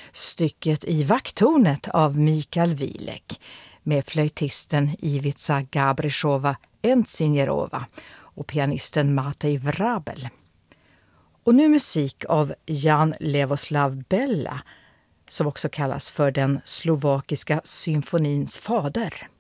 stycket I vakttornet av Mikael Wilek med flöjtisten Ivica Gabrishova-Entsinjerova och pianisten Matej Vrabel. Och nu musik av Jan Levoslav Bella, som också kallas för den slovakiska symfonins fader.